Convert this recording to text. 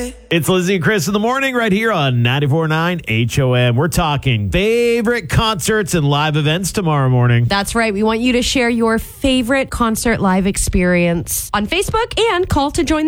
It's Lizzie and Chris in the morning right here on 94.9 HOM. We're talking favorite concerts and live events tomorrow morning. That's right. We want you to share your favorite concert live experience on Facebook and call to join